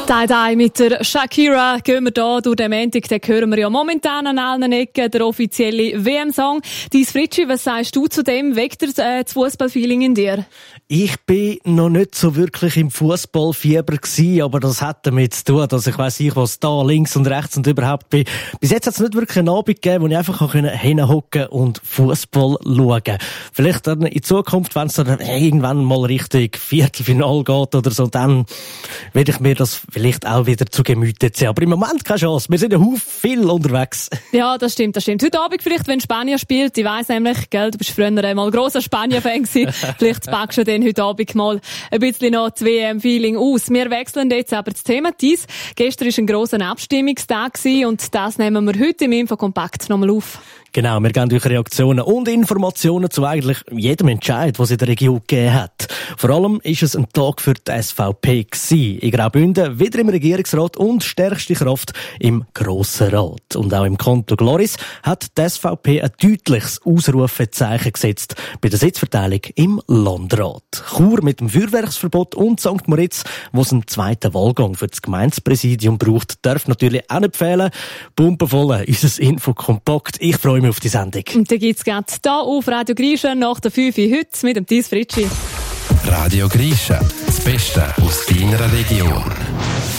Die mit der Shakira gehen wir da durch den Montag, den hören wir ja momentan an allen Ecken, der offizielle WM-Song. Dies Fritschi, was sagst du zu dem? Weckt das Fußballfeeling in dir? Ich bin noch nicht so wirklich im Fußballfieber gsi, aber das hat damit zu tun, dass ich weiss ich, was da links und rechts und überhaupt bin. Bis jetzt hat es nicht wirklich einen Abend gegeben, wo ich einfach hinhocken und Fußball schauen. Vielleicht dann in Zukunft, wenn es dann irgendwann mal Richtung Viertelfinale geht oder so, dann werde ich mir das vielleicht auch wieder zu Gemüte ziehen. Aber im Moment keine Chance. Wir sind ja viel unterwegs. Ja, das stimmt. Heute Abend vielleicht, wenn Spanien spielt. Ich weiss nämlich, gell, du bist früher einmal grosser Spanier-Fan gewesen. Vielleicht packst du dann heute Abend mal ein bisschen noch das WM-Feeling aus. Wir wechseln jetzt aber das Thema. Gestern war ein grosser Abstimmungstag gewesen und das nehmen wir heute im Infokompakt nochmal auf. Genau, wir geben euch Reaktionen und Informationen zu eigentlich jedem Entscheid, was es in der Region gegeben hat. Vor allem ist es ein Tag für die SVP gewesen. In Graubünden wieder im Regierungsrat und stärkste Kraft im Grossen Rat. Und auch im Kanton Gloris hat die SVP ein deutliches Ausrufezeichen gesetzt bei der Sitzverteilung im Landrat. Chur mit dem Feuerwerksverbot und St. Moritz, wo es einen zweiten Wahlgang für das Gemeindepräsidium braucht, darf natürlich auch nicht fehlen. Pumpenvoll, unser Infokompakt. Ich freue mich auf die Sendung. Und dann gibt's gerade hier auf Radio Griechen nach der 5 Uhr heute mit dem Thies Fritschi. Radio Griechen, das Beste aus deiner Region.